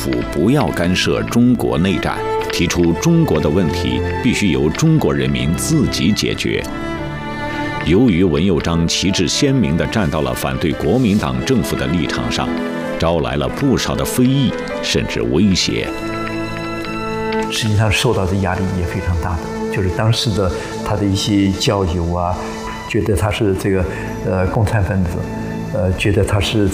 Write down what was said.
府不要干涉中国内战，提出中国的问题必须由中国人民自己解决。由于文佑章旗帜鲜明地站到了反对国民党政府的立场上，招来了不少的非议，甚至威胁。 实际上受到的压力也非常大的，就是当时的他的一些教友啊，觉得他是这个共产分子，觉得他是